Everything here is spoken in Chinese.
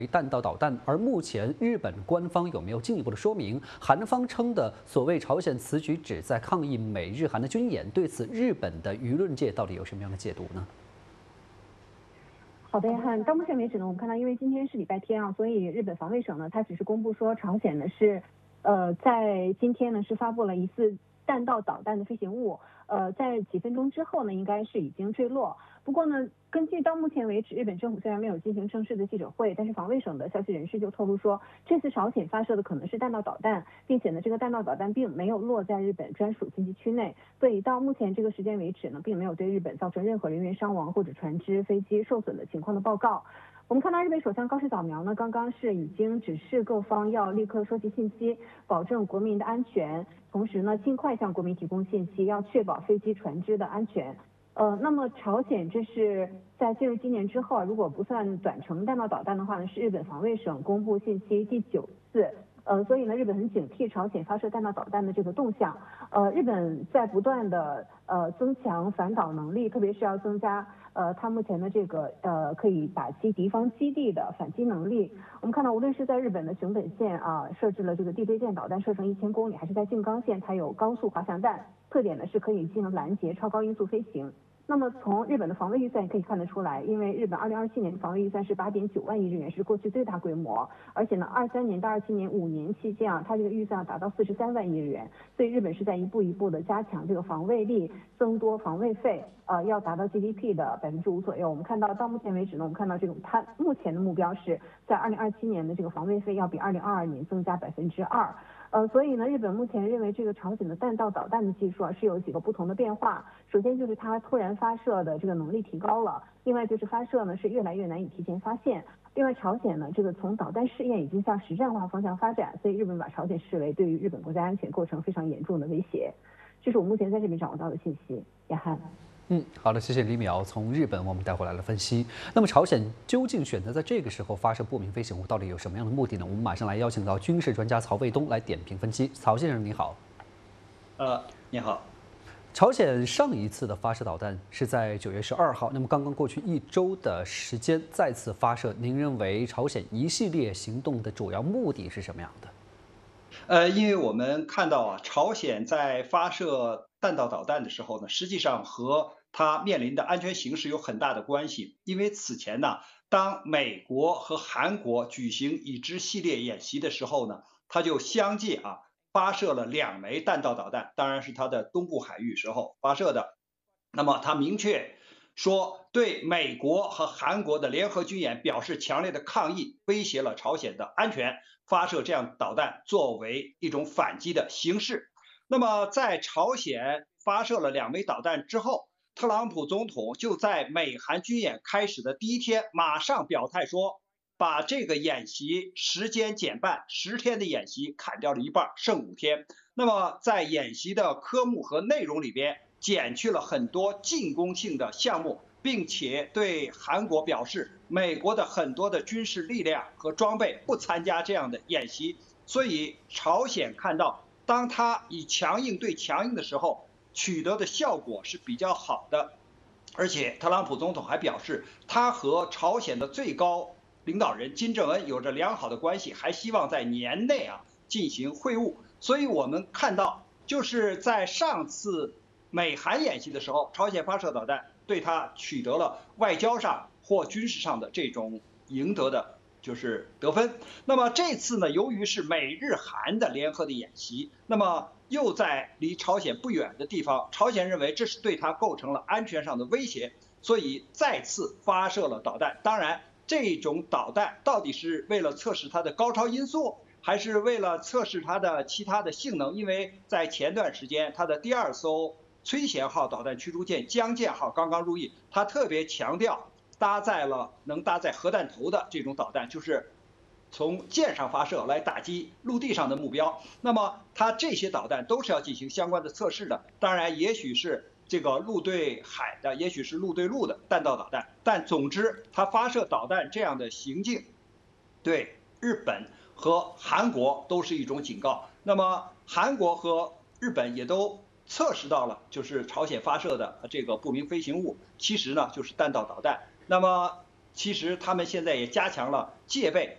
弹道导弹，而目前日本官方有没有进一步的说明？韩方称的所谓朝鲜此举旨在抗议美日韩的军演，对此日本的舆论界到底有什么样的解读呢？ 好的，到目前为止呢，我们看到，因为今天是礼拜天啊，所以日本防卫省呢，它只是公布说朝鲜呢是，在今天呢是发布了疑似弹道导弹的飞行物，在几分钟之后呢，应该是已经坠落。不过呢，根据到目前为止，日本政府虽然没有进行正式的记者会，但是防卫省的消息人士就透露说，这次朝鲜发射的可能是弹道导弹，并且呢，这个弹道导弹并没有落在日本专属经济区内，所以到目前这个时间为止呢，并没有对日本造成任何人员伤亡或者船只、飞机受损的情况的报告。我们看到日本首相高市早苗呢，刚刚是已经指示各方要立刻收集信息，保证国民的安全，同时呢，尽快向国民提供信息，要确保飞机、船只的安全。那么朝鲜这是在进入今年之后，如果不算短程弹道导弹的话呢，是日本防卫省公布信息第9次。所以呢，日本很警惕朝鲜发射弹道导弹的这个动向。日本在不断的增强反导能力，特别是要增加它目前的这个可以打击敌方基地的反击能力。我们看到，无论是在日本的熊本县啊，设置了这个地对舰导弹射程1000公里，还是在静冈县，它有高速滑翔弹，特点呢是可以进行拦截超高音速飞行。那么从日本的防卫预算也可以看得出来，因为日本2027年的防卫预算是8.9万亿日元，是过去最大规模，而且呢，23年到27年5年期间啊，它这个预算要达到43万亿日元，所以日本是在一步一步的加强这个防卫力，增多防卫费，要达到 GDP 的5%左右。我们看到目前为止呢，我们看到这种它目前的目标是在2027年的这个防卫费要比2022年增加2%。所以呢，日本目前认为这个朝鲜的弹道导弹的技术啊是有几个不同的变化。首先就是它突然发射的这个能力提高了，另外就是发射呢是越来越难以提前发现。另外，朝鲜呢这个从导弹试验已经向实战化方向发展，所以日本把朝鲜视为对于日本国家安全构成非常严重的威胁。这是我目前在这边掌握到的信息。亚翰。 好的，谢谢李淼。从日本我们带回来了分析。那么朝鲜究竟选择在这个时候发射不明飞行物，到底有什么样的目的呢？我们马上来邀请到军事专家曹卫东来点评分析。曹先生你好。 你好。 朝鲜上一次的发射导弹是在9月12号，那么刚刚过去1周的时间再次发射，您认为朝鲜一系列行动的主要目的是什么样的？ 因为我们看到啊，朝鲜在发射弹道导弹的时候呢，实际上和它面临的安全形势有很大的关系。因为此前呢，当美国和韩国举行已知系列演习的时候呢，它就相继发射了2枚弹道导弹，当然是它的东部海域时候发射的。那么它明确说对美国和韩国的联合军演表示强烈的抗议，威胁了朝鲜的安全，发射这样导弹作为一种反击的形式。那么在朝鲜发射了2枚导弹之后，特朗普总统就在美韩军演开始的第1天马上表态说，把这个演习时间减半，10天的演习砍掉了一半，剩5天。那么在演习的科目和内容里边减去了很多进攻性的项目，并且对韩国表示，美国的很多的军事力量和装备不参加这样的演习。所以朝鲜看到，当他以强硬对强硬的时候，取得的效果是比较好的。而且特朗普总统还表示，他和朝鲜的最高领导人金正恩有着良好的关系，还希望在年内进行会晤。所以我们看到，就是在上次美韩演习的时候，朝鲜发射导弹，对他取得了外交上或军事上的这种赢得的就是得分。那么这次呢，由于是美日韩的联合的演习，那么又在离朝鲜不远的地方，朝鲜认为这是对他构成了安全上的威胁，所以再次发射了导弹。当然，这种导弹到底是为了测试它的高超音速，还是为了测试它的其他的性能？因为在前段时间，它的第2艘崔贤号导弹驱逐舰江舰号刚刚入役，它特别强调能搭载核弹头的这种导弹，就是从舰上发射来打击陆地上的目标。那么它这些导弹都是要进行相关的测试的，当然也许是这个陆对海的，也许是陆对陆的弹道导弹，但总之它发射导弹这样的行径，对日本和韩国都是一种警告。那么韩国和日本也都测试到了，就是朝鲜发射的这个不明飞行物，其实呢就是弹道导弹。那么其实他们现在也加强了戒备，